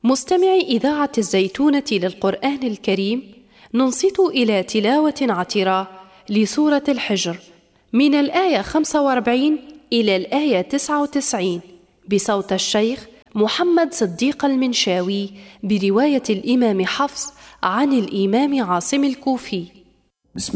مستمعي إذاعة الزيتونة للقرآن الكريم، ننصت إلى تلاوة عطرة لسورة الحجر من الآية 45 إلى الآية 99 بصوت الشيخ محمد صديق المنشاوي برواية الإمام حفص عن الإمام عاصم الكوفي.